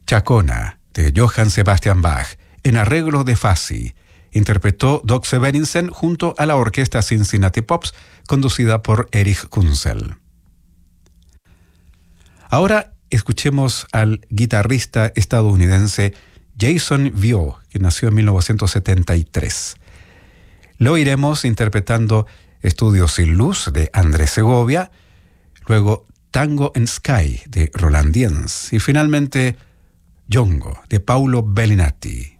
Chacona, de Johann Sebastian Bach, en arreglo de Fassi. Interpretó Doug Severinsen junto a la orquesta Cincinnati Pops, conducida por Erich Kunzel. Ahora escuchemos al guitarrista estadounidense Jason Vio, que nació en 1973. Lo iremos interpretando Estudios sin Luz, de Andrés Segovia, luego Tango in Sky, de Roland Diens, y finalmente Yongo, de Paulo Bellinati.